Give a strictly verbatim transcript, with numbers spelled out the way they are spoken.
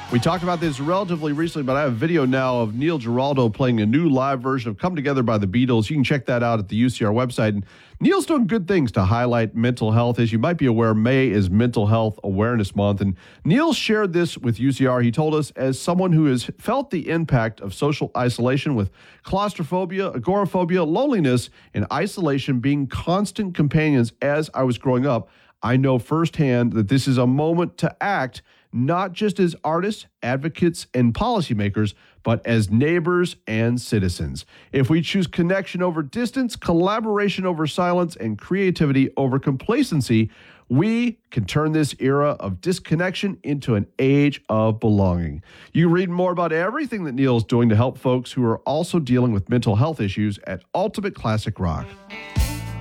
We talked about this relatively recently, but I have a video now of Neil Giraldo playing a new live version of Come Together by the Beatles. You can check that out at the U C R website. And Neil's doing good things to highlight mental health. As you might be aware, May is Mental Health Awareness Month. And Neil shared this with U C R. He told us, as someone who has felt the impact of social isolation with claustrophobia, agoraphobia, loneliness, and isolation being constant companions as I was growing up, I know firsthand that this is a moment to act, not just as artists, advocates, and policymakers, but as neighbors and citizens. If we choose connection over distance, collaboration over silence, and creativity over complacency, we can turn this era of disconnection into an age of belonging. You can read more about everything that Neil's doing to help folks who are also dealing with mental health issues at Ultimate Classic Rock.